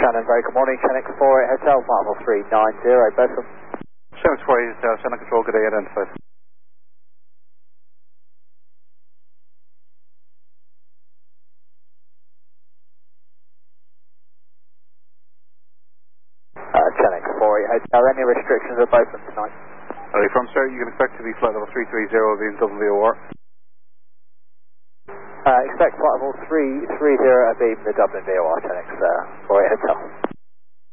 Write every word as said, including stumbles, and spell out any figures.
Shannon, very good morning. Connect four eight Hotel, five four three nine zero, both of them. seven four eight Hotel, Shannon Control, good day, identified. Uh, Connect four eight Hotel, any restrictions are both of them tonight? Where are you from, sir? You can expect to be flight level three three zero being W O R. Uh, expect flight level three three zero beam the Dublin V O R, Connect uh, four eight Hotel.